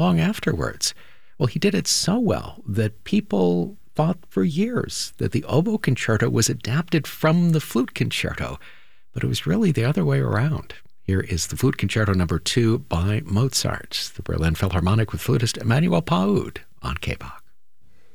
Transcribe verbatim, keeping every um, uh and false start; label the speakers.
Speaker 1: long afterwards. Well, he did it so well that people thought for years that the oboe concerto was adapted from the flute concerto, but it was really the other way around. Here is the Flute Concerto number two by Mozart, the Berlin Philharmonic with flutist Emanuel Paud on K B O K.